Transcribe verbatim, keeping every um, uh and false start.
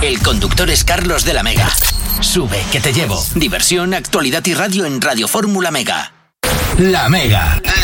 El conductor es Carlos de la Mega. Sube, que te llevo. Diversión, actualidad y radio en Radio Fórmula Mega. La Mega.